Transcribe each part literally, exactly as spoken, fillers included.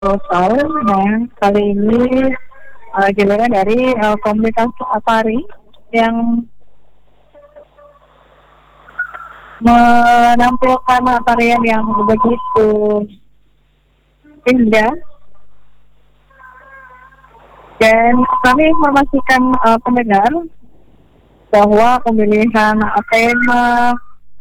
Total dan kali ini uh, giliran dari uh, komunitas Apari yang menampilkan tarian yang begitu indah, dan kami informasikan uh, pendengar bahwa pemilihan tema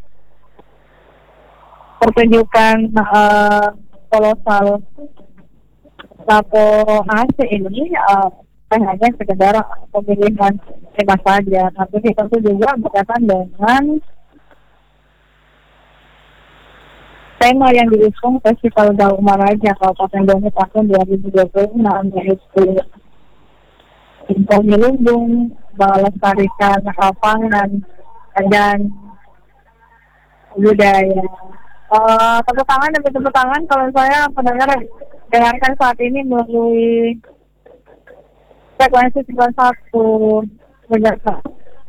pertunjukan uh, kolosal Lapo A C ini uh, hanya sekedar pemilihan tema saja, tapi itu juga berkaitan dengan tema yang diusung Festival Gaul Maraja Kabupaten Bone tahun dua ribu dua puluh enam, yaitu Imponi Lumbung, melestarikan pangan dan budaya. Uh, tepuk tangan demi tepuk tangan kalau saya pendengar dengarkan saat ini melalui frekuensi sembilan puluh satu megahertz.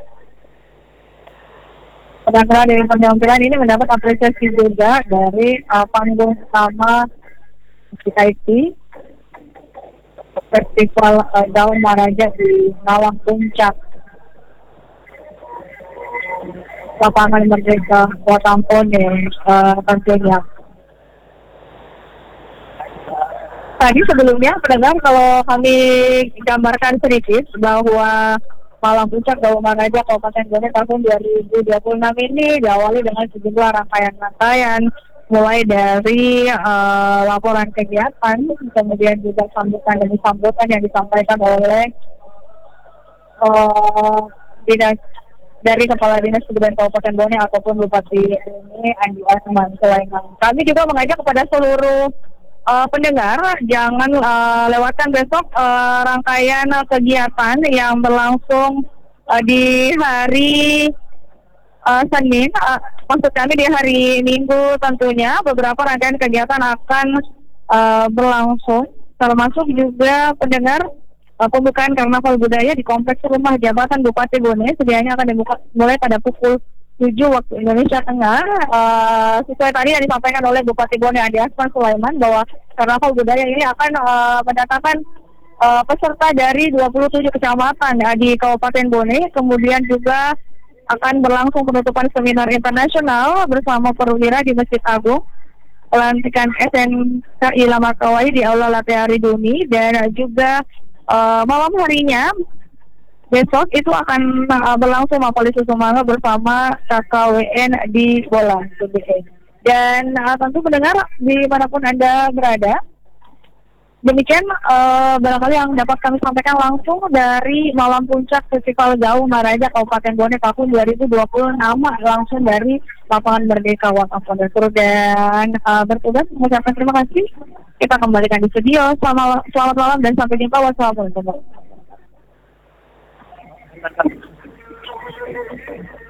Pendengar dari penampilan ini mendapat apresiasi juga dari uh, panggung utama K I T Festival uh, Gaul Maraja di Malang Puncak, Lapangan Merdeka Kota Ampone uh, tentunya. Tadi sebelumnya pendengar, kalau kami gambarkan sedikit bahwa Malang Puncak Gaul Maraja Kabupaten Bone tahun dua ribu dua puluh enam ini diawali dengan sejumlah rangkaian-rangkaian, mulai dari uh, laporan kegiatan, kemudian juga sambutan demi sambutan yang disampaikan oleh uh, dinas dari Kepala Dinas Kebudayaan Kabupaten Bone ataupun Bupati ini Andi Asman Sulaiman. Kami juga mengajak kepada seluruh Uh, pendengar jangan uh, lewatkan besok uh, rangkaian uh, kegiatan yang berlangsung uh, di hari uh, Senin, uh, maksud kami di hari Minggu tentunya. Beberapa rangkaian kegiatan akan uh, berlangsung, termasuk juga pendengar uh, pembukaan Karnaval Budaya di Kompleks Rumah Jabatan Bupati Bone. Sedianya akan dibuka mulai pada pukul tujuh waktu Indonesia Tengah. Uh, sesuai tadi yang disampaikan oleh Bupati Bone Andi Asman Sulaiman bahwa Karnaval Budaya ini akan uh, mendatangkan uh, peserta dari dua puluh tujuh kecamatan uh, di Kabupaten Bone. Kemudian juga akan berlangsung penutupan seminar internasional bersama perwira di Masjid Agung, pelantikan S N K I Lamakawai di Aula Lateari Duni, dan juga uh, malam harinya besok itu akan uh, berlangsung Mapoli Susumanga bersama K K W N di Bola. Dan uh, tentu pendengar dimanapun Anda berada, demikian uh, barangkali yang dapat kami sampaikan langsung dari Malam Puncak Festival Gaul Maraja Kabupaten Bone tahun dua ribu dua puluh enam, langsung dari Lapangan Merdeka Wakampone. Dan uh, bertugas mengucapkan terima kasih. Kita kembalikan di studio. Selamat, selamat malam dan sampai jumpa. Wassalamualaikum. Thank you.